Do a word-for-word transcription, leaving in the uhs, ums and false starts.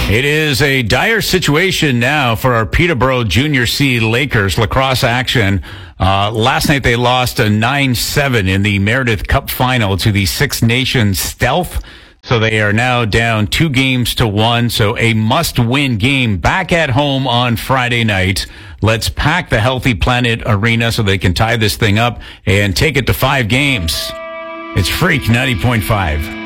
It is a dire situation now for our Peterborough Junior C Lakers lacrosse action. Uh, last night they lost a nine seven in the Meredith Cup final to the Six Nations Stealth. So they are now down two games to one. So a must-win game back at home on Friday night. Let's pack the Healthy Planet Arena so they can tie this thing up and take it to five games. It's Freak ninety point five.